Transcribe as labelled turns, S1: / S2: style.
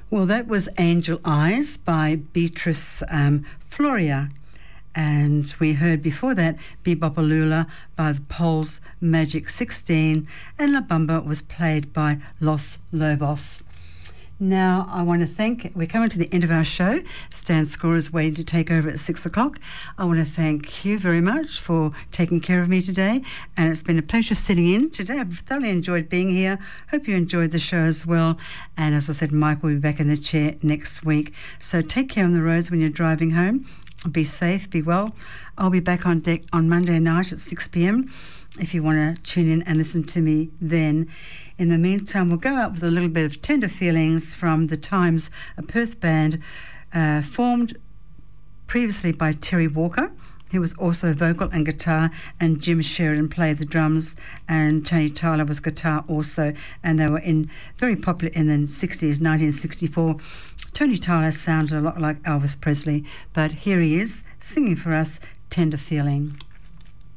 S1: Well, that was Angel Eyes by Beatrice Floria. And we heard before that Bebopalula by the Poles Magic 16, and La Bamba was played by Los Lobos. Now, I want to thank, we're coming to the end of our show. Stan Score is waiting to take over at 6 o'clock. I want to thank you very much for taking care of me today, and it's been a pleasure sitting in today. I've thoroughly enjoyed being here. Hope you enjoyed the show as well. And as I said, Mike will be back in the chair next week. So take care on the roads when you're driving home. Be safe, be well. I'll be back on deck on Monday night at 6 p.m. if you want to tune in and listen to me then. In the meantime, we'll go out with a little bit of Tender Feelings from the Times, a Perth band formed previously by Terry Walker, who was also vocal and guitar, and Jim Sheridan played the drums, and Tony Tyler was guitar also, and they were very popular in the 60s, 1964. Tony Tyler sounded a lot like Elvis Presley, but here he is singing for us, Tender Feeling.